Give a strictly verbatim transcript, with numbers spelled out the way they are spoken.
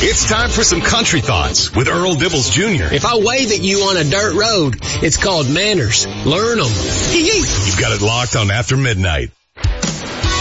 It's time for some country thoughts with Earl Dibbles Junior If I wave at you on a dirt road, it's called manners. Learn them. You've got it locked on After Midnight.